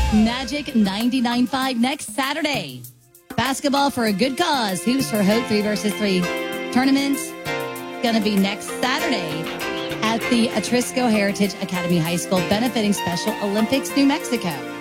Magic 99.5 next Saturday. Basketball for a good cause. Hoops for Hope 3 versus 3 tournaments. Going to be next Saturday at the Atrisco Heritage Academy High School, benefiting Special Olympics New Mexico.